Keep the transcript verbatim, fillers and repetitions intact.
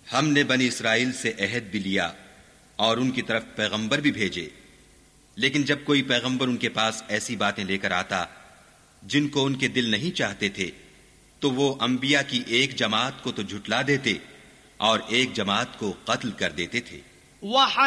हमने बनी इसराइल से अहद भी लिया और उनकी तरफ पैगंबर भी भेजे, लेकिन जब कोई पैगंबर उनके पास ऐसी बातें लेकर आता जिनको उनके दिल नहीं चाहते थे, तो वो अंबिया की एक जमात को तो झुटला देते और एक जमात को कत्ल कर देते थे।